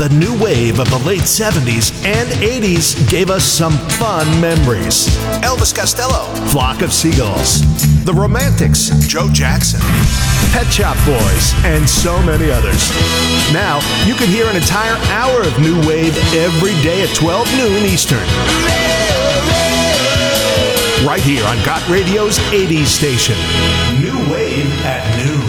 The new wave of the late 70s and 80s gave us some fun memories. Elvis Costello, Flock of Seagulls, The Romantics, Joe Jackson, Pet Shop Boys, and so many others. Now, you can hear an entire hour of new wave every day at 12 noon Eastern. Right here on Got Radio's 80s station. New Wave at noon.